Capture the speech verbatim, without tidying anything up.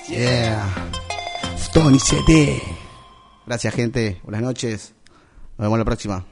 Yeah. Tony C D. Gracias, gente. Buenas noches. Nos vemos la próxima.